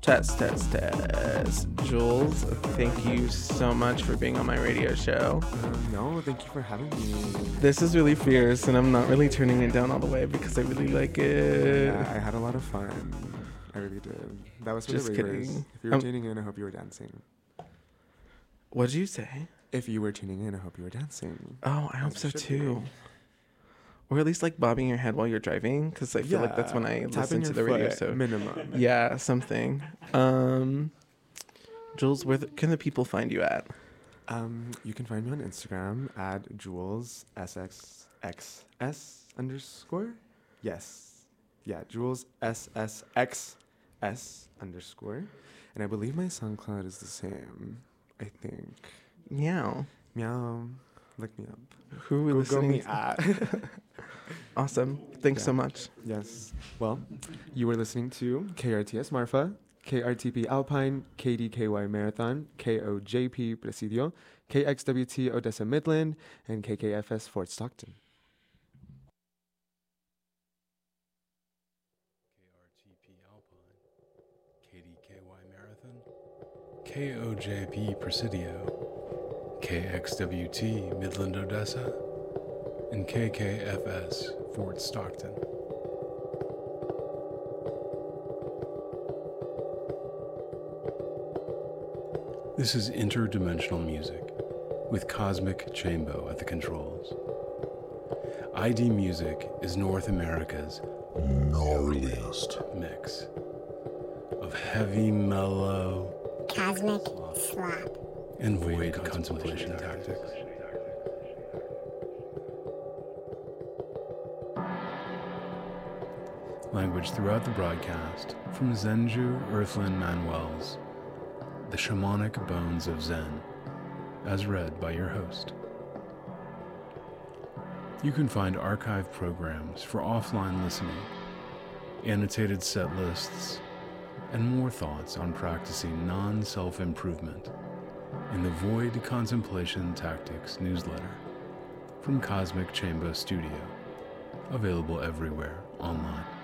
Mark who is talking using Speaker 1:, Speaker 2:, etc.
Speaker 1: Test. Jules, thank you so much for being on my radio show.
Speaker 2: No, thank you for having me.
Speaker 1: This is really fierce, and I'm not really turning it down all the way because I really like it.
Speaker 2: Yeah, I had a lot of fun. I really did. That was for
Speaker 1: Just
Speaker 2: the ravers.
Speaker 1: kidding.
Speaker 2: If you were tuning in, I hope you were dancing.
Speaker 1: What did you say?
Speaker 2: If you were tuning in, I hope you were dancing.
Speaker 1: Oh, I hope so too.
Speaker 2: Be.
Speaker 1: Or at least like bobbing your head while you're driving, because I feel like that's when I listen to the radio. So
Speaker 2: minimum.
Speaker 1: Yeah, something. Jules, where can the people find you at?
Speaker 2: You can find me on Instagram at Jules SSXS_. Yes. Yeah, Jules SSXS_. And I believe my SoundCloud is the same. I think.
Speaker 1: Meow.
Speaker 2: Look me up.
Speaker 1: Who are we listening
Speaker 2: me at?
Speaker 1: Awesome. Thanks so much.
Speaker 2: Yes. Well, you were listening to KRTS Marfa, KRTP Alpine, KDKY Marathon, KOJP Presidio, KXWT Odessa Midland, and KKFS Fort Stockton.
Speaker 3: KRTP Alpine, KDKY Marathon, KOJP Presidio, KXWT Midland Odessa, and KKFS Fort Stockton. This is Interdimensional Music with Cosmic Chambo at the controls. ID Music is North America's gnarliest mix of heavy, mellow,
Speaker 4: cosmic slop,
Speaker 3: and void contemplation tactics. Language throughout the broadcast from Zenju Earthland Manuel's The Shamanic Bones of Zen, as read by your host. You can find archive programs for offline listening, annotated set lists, and more thoughts on practicing non-self-improvement in the Void Contemplation Tactics newsletter from Cosmic Chamber Studio, available everywhere online.